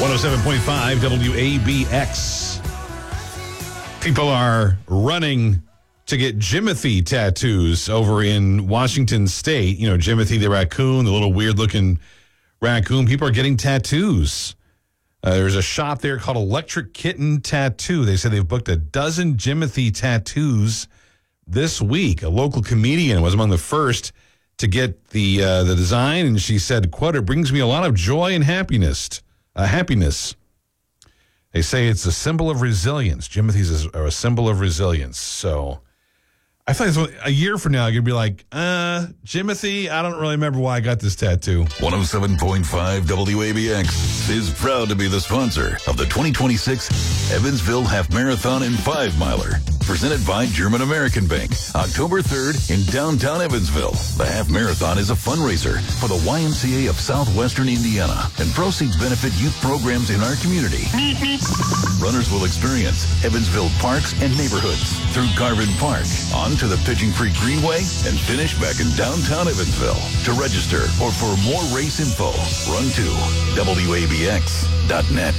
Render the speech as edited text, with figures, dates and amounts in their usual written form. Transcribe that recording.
107.5 WABX. People are running to get Jimothy tattoos over in Washington State. You know, Jimothy the raccoon, the little weird-looking raccoon. People are getting tattoos. There's a shop there called Electric Kitten Tattoo. They said they've booked a dozen Jimothy tattoos this week. A local comedian was among the first to get the design, and she said, quote, "It brings me a lot of joy and happiness. They say it's a symbol of resilience. Jimothy's are a symbol of resilience." So I thought a year from now, you'd be like, Jimothy, I don't really remember why I got this tattoo. 107.5 WABX is proud to be the sponsor of the 2026 Evansville Half Marathon and 5-Miler. Presented by German American Bank, October 3rd in downtown Evansville. The Half Marathon is a fundraiser for the YMCA of Southwestern Indiana, and proceeds benefit youth programs in our community. Runners will experience Evansville parks and neighborhoods through Garvin Park, on to the Pigeon Creek Greenway, and finish back in downtown Evansville. To register or for more race info, run to WABX.net.